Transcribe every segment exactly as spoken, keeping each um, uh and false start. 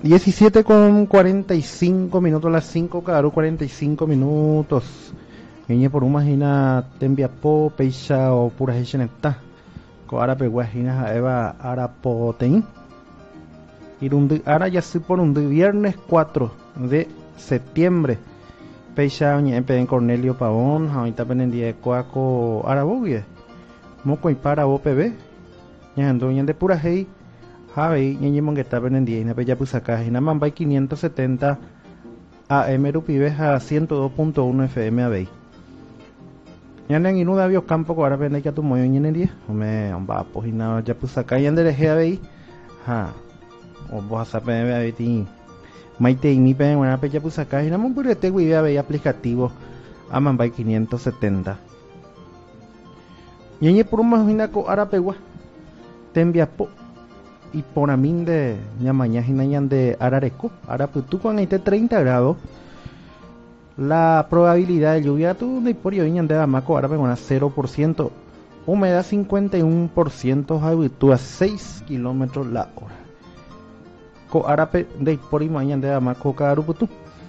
diecisiete con cuarenta y cinco minutos, las cinco cada cuarenta y cinco minutos. Ñe por una imagina tembiapo peixa o pura hecheneta. Co ara peguajina eva ara potein. Irundi ara ya se por un viernes cuatro de septiembre. Peixa ñe en Cornelio Pavón, ahorita penendía de coaco arabogue. Moco y para O P B. Ñe ando ñe de pura hei. Javi, ñe mongueta penendía y na peya pusacá, y na mamba quinientos setenta A M Rupibes a ciento dos punto uno F M a Bay. Ñan en inuda vio campo co ahora pende que tu moyo ñenería. Ome, omba pues y na ya pusacá y ande deje a Bay. Ha. O vos a saber a Bay. Maite y ni pen una peya pusacá y na mon purete guide a Bay aplicativo a mamba quinientos setenta. Ñe por un majina co ahora pegua. Tembia po. Y por a mí de ñamaña y de Arareco, Araputu con este treinta grados, la probabilidad de lluvia tu de por hoy de Bamaco ahora con cero por ciento, humedad cincuenta y uno por ciento, a seis kilómetros la hora. Co arape de por hoy de Bamaco Caruputu.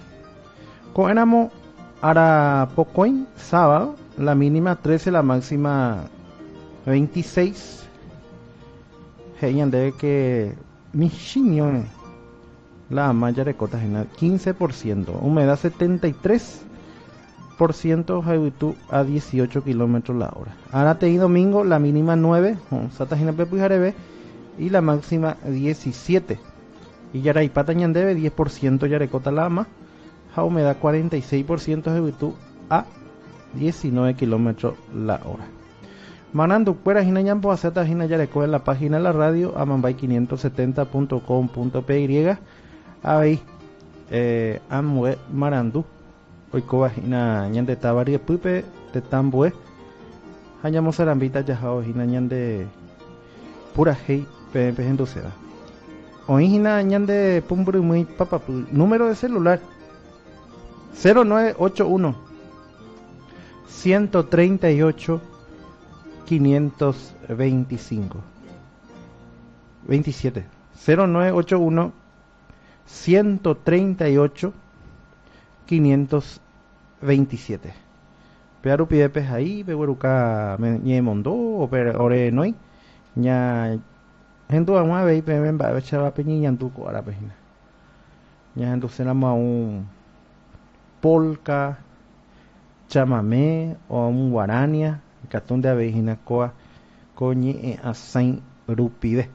Co enamo ara pocoin sábado, la mínima trece, la máxima veintiséis. Heyan debe que mi chiñón la malla de cotas en quince por ciento, humedad setenta y tres por ciento, a dieciocho kilómetros la hora. Ahora te y domingo la mínima nueve, satajina pepujarebe, y la máxima diecisiete. Y ya y patañan debe diez por ciento ya de cota la ama, a humedad cuarenta y seis por ciento, a diecinueve kilómetros la hora. Manando fuera hina ñampo aceta hina ya recoge la página de la radio amambay quinientos setenta punto com punto py ahí eh amwe marandu hoy coba hina ñande tabari pupe te tambue hañamos arambita yajao hina ñande pura hey pmp endoceda hoy hina ñande pumbru muy papapu número de celular cero nueve ocho uno ciento treinta y ocho quinientos veinticinco veintisiete cero nueve ocho uno ciento treinta y ocho quinientos veintisiete Pearu pidepes ahí pegueruca ñe mondo o per ore noi ña hendu amua vei pemen ba chava peñi ñantu ko ara pejina ña hendu senama un polka chamamé o un guarania catón de avejina coa coñe a sain rupide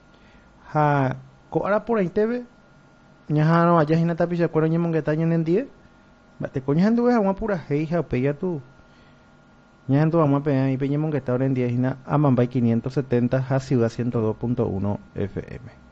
ha co ahora por ahí teve ñaja no allá hina tapi se acuerdan ñemon que tañen en die bate coña andu es agua pura heija peya tu ñaja andu vamos a pegar y peñemon que está ahora en die hina a Mambay quinientos setenta a ciudad ciento dos punto uno F M.